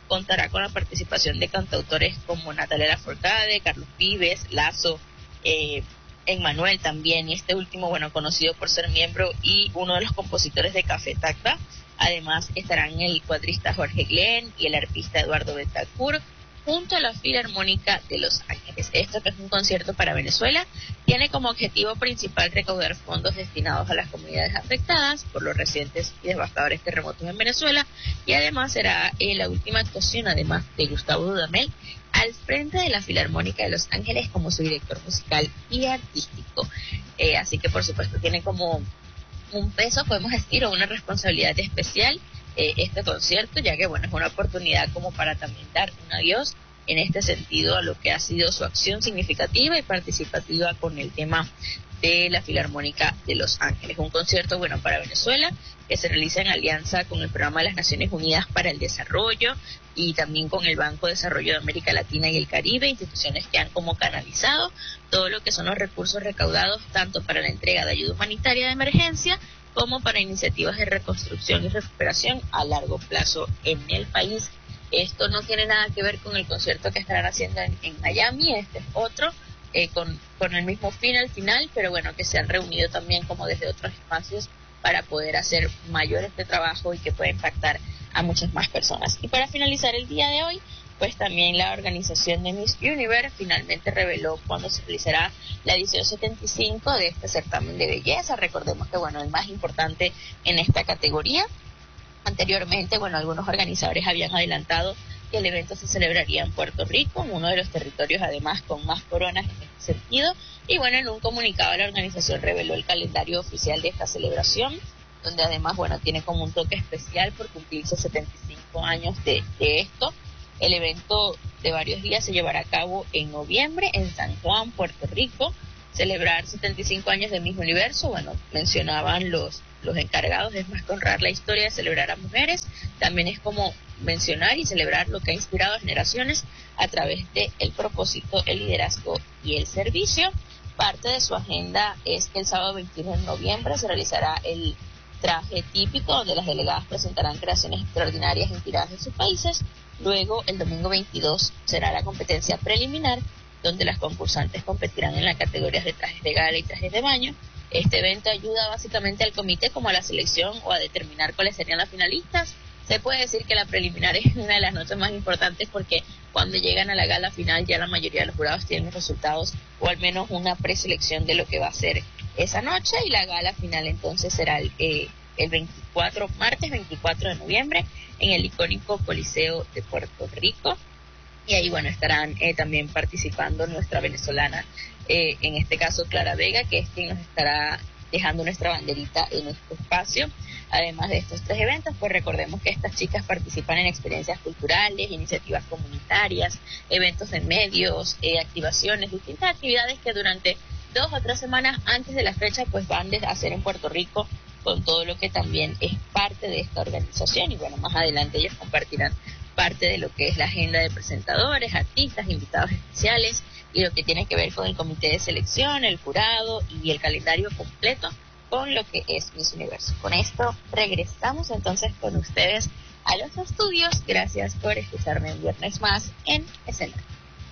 I: contará con la participación de cantautores como Natalia Lafourcade, Carlos Vives, Lazo, eh, Emmanuel también, y este último, bueno, conocido por ser miembro y uno de los compositores de Café Tacta. Además estarán el cuatrista Jorge Glenn y el arpista Eduardo Betancourt, junto a la Filarmónica de Los Ángeles. Esto, que es un concierto para Venezuela, tiene como objetivo principal recaudar fondos destinados a las comunidades afectadas por los recientes y devastadores terremotos en Venezuela, y además será eh, la última actuación, además de Gustavo Dudamel, al frente de la Filarmónica de Los Ángeles como su director musical y artístico. Eh, así que, por supuesto, tiene como un peso, podemos decir, o una responsabilidad especial Eh, este concierto, ya que bueno, es una oportunidad como para también dar un adiós en este sentido a lo que ha sido su acción significativa y participativa con el tema de la Filarmónica de Los Ángeles. Un concierto, bueno, para Venezuela, que se realiza en alianza con el Programa de las Naciones Unidas para el Desarrollo y también con el Banco de Desarrollo de América Latina y el Caribe, instituciones que han como canalizado todo lo que son los recursos recaudados tanto para la entrega de ayuda humanitaria de emergencia como para iniciativas de reconstrucción y recuperación a largo plazo en el país. Esto no tiene nada que ver con el concierto que estarán haciendo en, en Miami, este es otro, eh, con, con el mismo fin al final, pero bueno, que se han reunido también como desde otros espacios para poder hacer mayor este trabajo y que pueda impactar a muchas más personas. Y para finalizar el día de hoy, pues también la organización de Miss Universe finalmente reveló cuándo se realizará la edición setenta y cinco de este certamen de belleza. Recordemos que, bueno, el más importante en esta categoría. Anteriormente, bueno, algunos organizadores habían adelantado que el evento se celebraría en Puerto Rico, uno de los territorios además con más coronas en este sentido. Y bueno, en un comunicado la organización reveló el calendario oficial de esta celebración, donde además, bueno, tiene como un toque especial por cumplirse setenta y cinco años de, de esto. El evento de varios días se llevará a cabo en noviembre en San Juan, Puerto Rico. Celebrar setenta y cinco años de Miss Universo, bueno, mencionaban los, los encargados, es más que honrar la historia de celebrar a mujeres, también es como mencionar y celebrar lo que ha inspirado a generaciones a través de el propósito, el liderazgo y el servicio. Parte de su agenda es que el sábado veintiuno de noviembre se realizará el traje típico, donde las delegadas presentarán creaciones extraordinarias inspiradas de sus países. Luego, el domingo veintidós será la competencia preliminar, donde las concursantes competirán en las categorías de trajes de gala y trajes de baño. Este evento ayuda básicamente al comité como a la selección o a determinar cuáles serían las finalistas. Se puede decir que la preliminar es una de las noches más importantes porque cuando llegan a la gala final ya la mayoría de los jurados tienen los resultados o al menos una preselección de lo que va a ser esa noche, y la gala final entonces será el, eh, el veinticuatro, martes veinticuatro de noviembre en el icónico Coliseo de Puerto Rico. Y ahí, bueno, estarán eh, también participando nuestra venezolana, eh, en este caso Clara Vega, que es quien nos estará dejando nuestra banderita en este espacio. Además de estos tres eventos, pues recordemos que estas chicas participan en experiencias culturales, iniciativas comunitarias, eventos en medios, eh, activaciones, distintas actividades que durante dos o tres semanas antes de la fecha pues van a hacer en Puerto Rico, con todo lo que también es parte de esta organización. Y bueno, más adelante ellos compartirán parte de lo que es la agenda de presentadores, artistas, invitados especiales y lo que tiene que ver con el comité de selección, el jurado y el calendario completo con lo que es Miss Universo. Con esto regresamos entonces con ustedes a los estudios. Gracias por escucharme un viernes más en Escenario.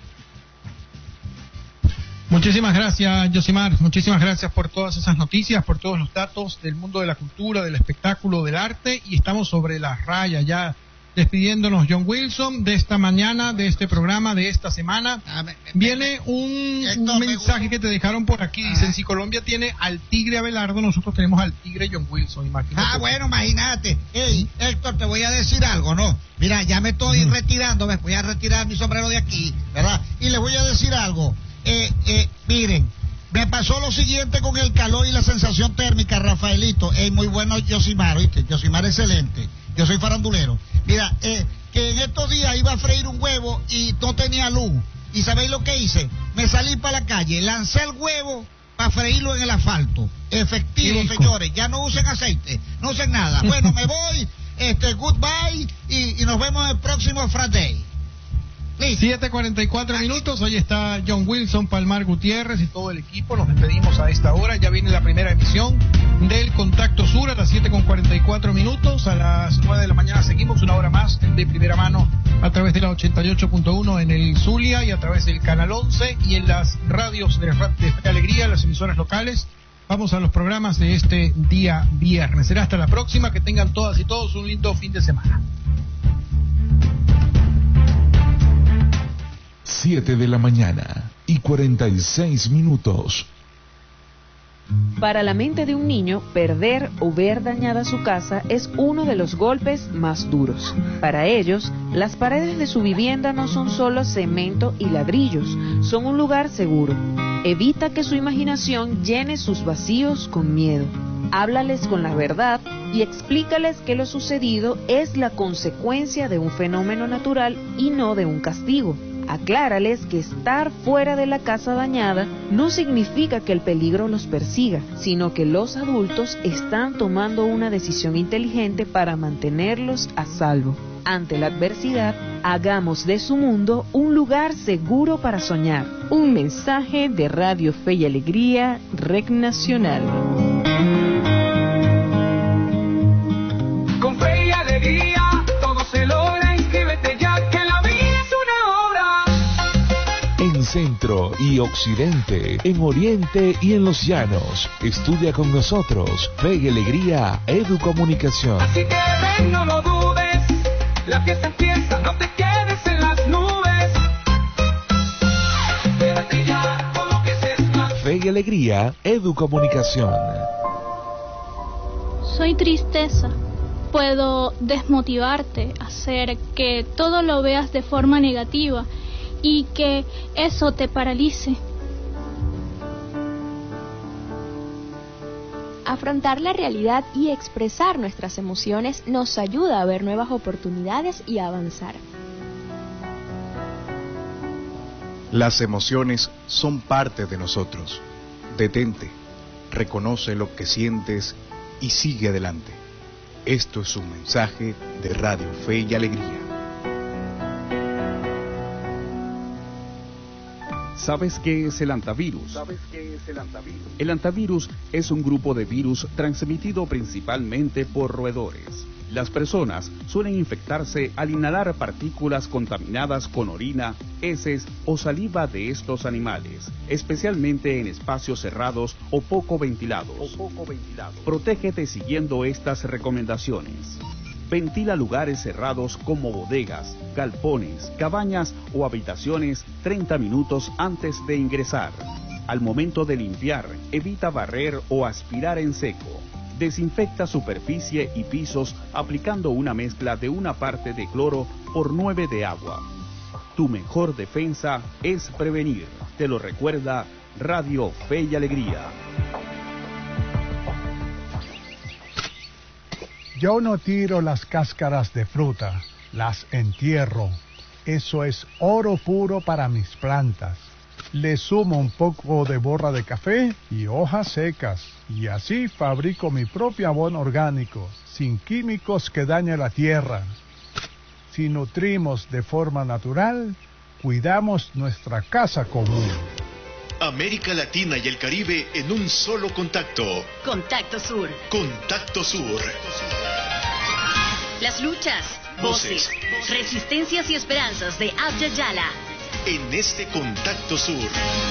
B: Muchísimas gracias, Yosimar. Muchísimas gracias por todas esas noticias, por todos los datos del mundo de la cultura, del espectáculo, del arte. Y estamos sobre la raya ya, despidiéndonos, John Wilson, de esta mañana, de este programa, de esta semana. Viene un, un mensaje que te dejaron por aquí. Dicen, si Colombia tiene al tigre Abelardo, nosotros tenemos al tigre John Wilson. Imagínate.
E: Ah, bueno, imagínate. Hey, Héctor, te voy a decir algo, ¿no? Mira, ya me estoy mm. retirando, me voy a retirar mi sombrero de aquí, ¿verdad? Y les voy a decir algo. Eh, eh, miren, me pasó lo siguiente con el calor y la sensación térmica, Rafaelito. Es muy bueno Yosimar, ¿viste? Yosimar excelente. Yo soy farandulero. Mira, eh, que en estos días iba a freír un huevo y no tenía luz. ¿Y sabéis lo que hice? Me salí para la calle, lancé el huevo para freírlo en el asfalto. Efectivo, señores. Ya no usen aceite, no usen nada. Bueno, me voy, este, goodbye y, y nos vemos el próximo Friday.
B: siete cuarenta y cuatro minutos, hoy está John Wilson, Palmar Gutiérrez y todo el equipo. Nos despedimos a esta hora. Ya viene la primera emisión del Contacto Sur a las siete con cuarenta y cuatro minutos. A las nueve de la mañana seguimos una hora más de Primera Mano a través de la ochenta y ocho punto uno en el Zulia y a través del Canal once y en las radios de, de Fe y Alegría, las emisoras locales. Vamos a los programas de este día viernes. Será hasta la próxima. Que tengan todas y todos un lindo fin de semana.
J: Siete de la mañana y cuarenta y seis minutos.
K: Para la mente de un niño, perder o ver dañada su casa es uno de los golpes más duros. Para ellos, las paredes de su vivienda no son solo cemento y ladrillos, son un lugar seguro. Evita que su imaginación llene sus vacíos con miedo. Háblales con la verdad y explícales que lo sucedido es la consecuencia de un fenómeno natural y no de un castigo. Aclárales que estar fuera de la casa dañada no significa que el peligro los persiga, sino que los adultos están tomando una decisión inteligente para mantenerlos a salvo. Ante la adversidad, hagamos de su mundo un lugar seguro para soñar. Un mensaje de Radio Fe y Alegría, Red Nacional.
L: Con fe y alegría todo se logra, inscríbete ya que la vida es una obra.
J: En Centro y Occidente, en Oriente y en los Llanos. Estudia con nosotros Fe y Alegría Educomunicación.
L: Así que ven, no lo dudes, la fiesta empieza, no te quedes en las nubes. Quédate ya con lo que se más.
J: Fe y Alegría Educomunicación.
M: Soy tristeza. Puedo desmotivarte, hacer que todo lo veas de forma negativa y que eso te paralice.
N: Afrontar la realidad y expresar nuestras emociones nos ayuda a ver nuevas oportunidades y a avanzar.
O: Las emociones son parte de nosotros. Detente, reconoce lo que sientes y sigue adelante. Esto es un mensaje de Radio Fe y Alegría.
P: ¿Sabes qué es el antivirus?
Q: ¿Sabes qué es el antivirus?
P: El antivirus es un grupo de virus transmitido principalmente por roedores. Las personas suelen infectarse al inhalar partículas contaminadas con orina, heces o saliva de estos animales, especialmente en espacios cerrados o poco ventilados.
Q: O poco ventilados.
P: Protégete siguiendo estas recomendaciones. Ventila lugares cerrados como bodegas, galpones, cabañas o habitaciones treinta minutos antes de ingresar. Al momento de limpiar, evita barrer o aspirar en seco. Desinfecta superficie y pisos aplicando una mezcla de una parte de cloro por nueve de agua. Tu mejor defensa es prevenir. Te lo recuerda Radio Fe y Alegría.
R: Yo no tiro las cáscaras de fruta, las entierro. Eso es oro puro para mis plantas. Le sumo un poco de borra de café y hojas secas, y así fabrico mi propio abono orgánico, sin químicos que dañen la tierra. Si nutrimos de forma natural, cuidamos nuestra casa común.
S: América Latina y el Caribe en un solo contacto.
T: Contacto Sur.
S: Contacto Sur.
T: Las luchas, voces, voces, resistencias y esperanzas de Abya Yala.
S: En este Contacto Sur.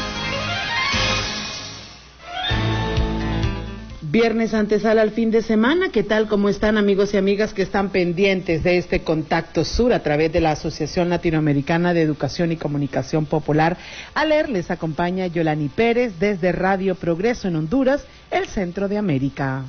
U: Viernes antesala al fin de semana. ¿Qué tal? ¿Cómo están, amigos y amigas que están pendientes de este Contacto Sur a través de la Asociación Latinoamericana de Educación y Comunicación Popular? A leer les acompaña Yolani Pérez desde Radio Progreso en Honduras, el centro de América.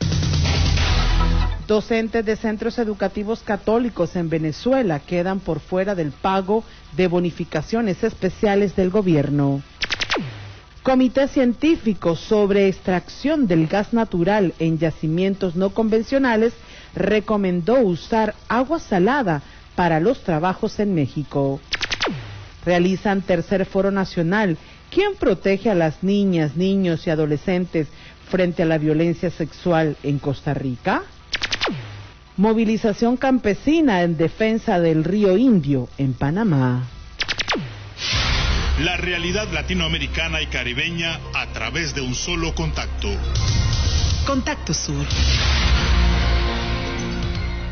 U: Docentes de centros educativos católicos en Venezuela quedan por fuera del pago de bonificaciones especiales del gobierno. Comité científico sobre extracción del gas natural en yacimientos no convencionales recomendó usar agua salada para los trabajos en México. Realizan tercer foro nacional. ¿Quién protege a las niñas, niños y adolescentes frente a la violencia sexual en Costa Rica? Movilización campesina en defensa del río Indio en Panamá.
S: La realidad latinoamericana y caribeña a través de un solo contacto.
T: Contacto Sur.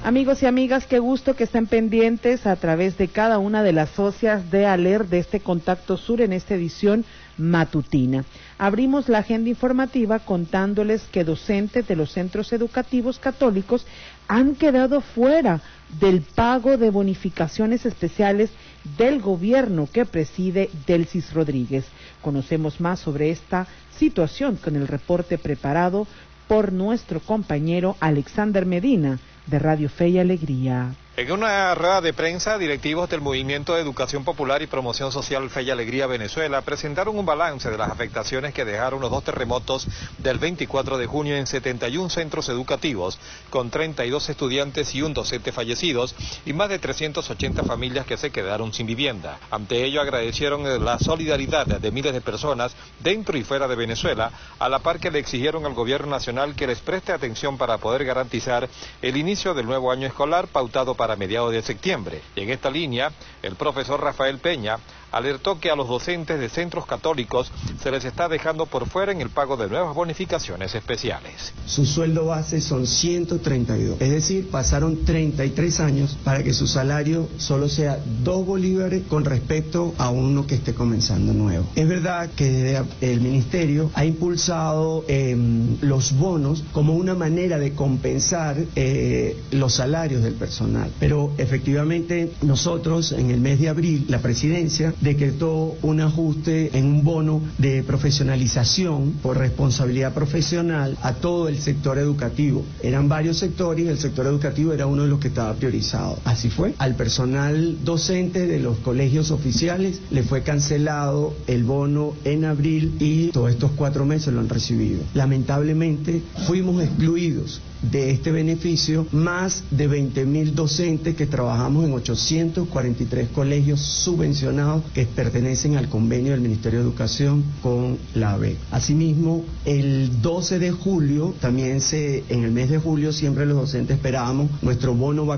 U: Amigos y amigas, qué gusto que estén pendientes a través de cada una de las socias de ALER de este Contacto Sur en esta edición matutina. Abrimos la agenda informativa contándoles que docentes de los centros educativos católicos han quedado fuera del pago de bonificaciones especiales del gobierno que preside Delcis Rodríguez. Conocemos más sobre esta situación con el reporte preparado por nuestro compañero Alexander Medina de Radio Fe y Alegría.
A: En una rueda de prensa, directivos del Movimiento de Educación Popular y Promoción Social Fe y Alegría Venezuela presentaron un balance de las afectaciones que dejaron los dos terremotos del veinticuatro de junio en setenta y un centros educativos, con treinta y dos estudiantes y un docente fallecidos y más de trescientas ochenta familias que se quedaron sin vivienda. Ante ello agradecieron la solidaridad de miles de personas dentro y fuera de Venezuela, a la par que le exigieron al gobierno nacional que les preste atención para poder garantizar el inicio del nuevo año escolar pautado para para mediados de septiembre. Y en esta línea, el profesor Rafael Peña alertó que a los docentes de centros católicos se les está dejando por fuera en el pago de nuevas bonificaciones especiales.
V: Su sueldo base son ciento treinta y dos, es decir, pasaron treinta y tres años para que su salario solo sea dos bolívares con respecto a uno que esté comenzando nuevo. Es verdad que el ministerio ha impulsado eh, los bonos como una manera de compensar eh, los salarios del personal, pero efectivamente nosotros en el mes de abril, la presidencia decretó un ajuste en un bono de profesionalización por responsabilidad profesional a todo el sector educativo. Eran varios sectores y el sector educativo era uno de los que estaba priorizado. Así fue. Al personal docente de los colegios oficiales le fue cancelado el bono en abril y todos estos cuatro meses lo han recibido. Lamentablemente fuimos excluidos de este beneficio más de veinte mil docentes que trabajamos en ochocientos cuarenta y tres colegios subvencionados que pertenecen al convenio del Ministerio de Educación con la A B E C. Asimismo, el doce de julio, también se, en el mes de julio siempre los docentes esperábamos nuestro bono vacacional